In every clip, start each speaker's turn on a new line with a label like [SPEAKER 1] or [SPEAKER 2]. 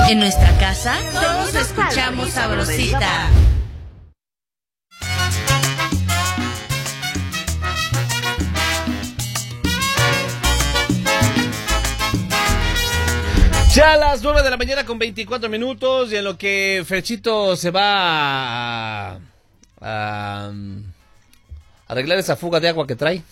[SPEAKER 1] En nuestra casa, todos escuchamos Sabrosita.
[SPEAKER 2] Ya a las 9 de la mañana con 24 minutos y en lo que Ferchito se va a arreglar esa fuga de agua que trae.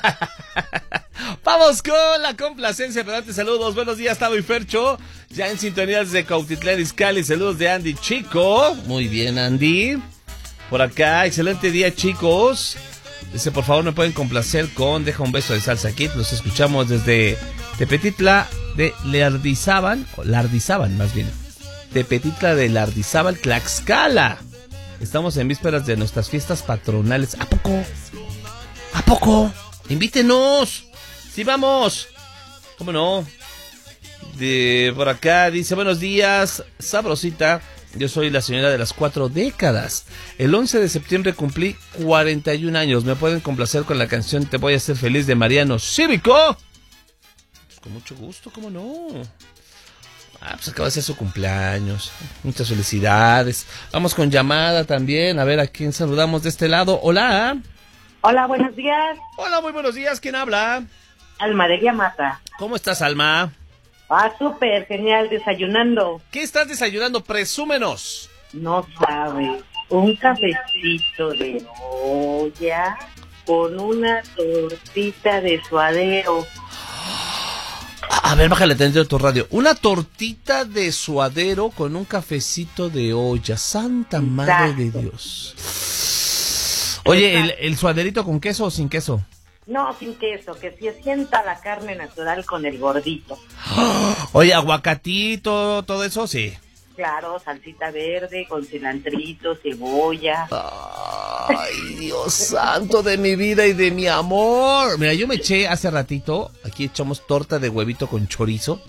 [SPEAKER 2] Vamos con la complacencia, pero antes saludos, buenos días Tavo y Fercho, ya en sintonía desde Cuautitlán Izcalli, saludos de Andy Chico, muy bien Andy, por acá, excelente día chicos, dice por favor me pueden complacer con Deja un beso de Salsa Kid, los escuchamos desde Tepetitla de Lardizábal más bien, Tepetitla de Lardizábal, Tlaxcala, estamos en vísperas de nuestras fiestas patronales, ¿a poco? ¿A poco? Invítenos. Sí, vamos. ¿Cómo no? De por acá dice, buenos días, Sabrosita. Yo soy la señora de las 4 décadas. El 11 de septiembre cumplí 41 años. ¿Me pueden complacer con la canción Te voy a hacer feliz de Mariano Cívico? Pues con mucho gusto, ¿cómo no? Pues acaba de ser su cumpleaños. Muchas felicidades. Vamos con llamada también. A ver a quién saludamos de este lado. Hola.
[SPEAKER 3] Hola, buenos días.
[SPEAKER 2] Hola, muy buenos días. ¿Quién habla?
[SPEAKER 3] Alma de Guiamata.
[SPEAKER 2] ¿Cómo estás, Alma?
[SPEAKER 3] Súper genial, desayunando.
[SPEAKER 2] ¿Qué estás desayunando? Presúmenos.
[SPEAKER 3] No sabes, un cafecito de olla con una tortita de suadero.
[SPEAKER 2] A ver, bájale tantito tu radio. Una tortita de suadero con un cafecito de olla. Santa Madre de Dios. Oye, ¿el suaderito con queso o sin queso?
[SPEAKER 3] No, sin queso, que se sienta la carne natural con el gordito.
[SPEAKER 2] Oye, aguacatito, todo eso, sí.
[SPEAKER 3] Claro, salsita verde con cilantrito, cebolla.
[SPEAKER 2] Ay, Dios santo de mi vida y de mi amor. Mira, yo me eché hace ratito, aquí echamos torta de huevito con chorizo.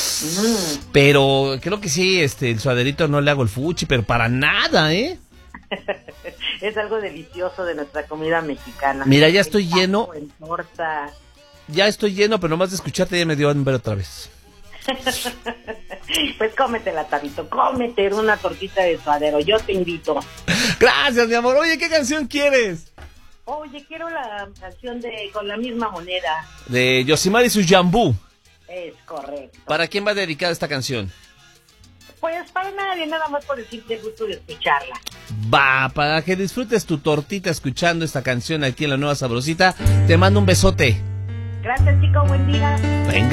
[SPEAKER 2] Pero creo que sí, el suaderito no le hago el fuchi, pero para nada, ¿eh?
[SPEAKER 3] Es algo delicioso de nuestra comida mexicana.
[SPEAKER 2] Mira, ya estoy lleno.
[SPEAKER 3] En torta.
[SPEAKER 2] Ya estoy lleno, pero nomás de escucharte ya me dio hambre otra vez.
[SPEAKER 3] Pues cómetela, Tabito, cómete una tortita de suadero, yo te invito.
[SPEAKER 2] Gracias, mi amor. Oye, ¿qué canción quieres?
[SPEAKER 3] Oye, quiero la canción de Con la misma moneda.
[SPEAKER 2] De Yosimar y su Jambú.
[SPEAKER 3] Es correcto.
[SPEAKER 2] ¿Para quién va dedicada esta canción?
[SPEAKER 3] Pues para nadie, nada más por el simple gusto de escucharla.
[SPEAKER 2] Va, para que disfrutes tu tortita escuchando esta canción aquí en La Nueva Sabrosita. Te mando un besote.
[SPEAKER 3] Gracias, chico, buen día.
[SPEAKER 2] Venga.